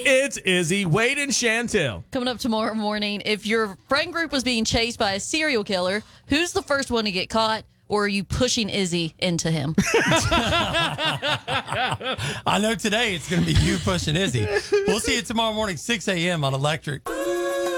It's Izzy, Wade, and Chantel. Coming up tomorrow morning, if your friend group was being chased by a serial killer, who's the first one to get caught? Or are you pushing Izzy into him? I know today it's going to be you pushing Izzy. We'll see you tomorrow morning, 6 a.m. on Electric.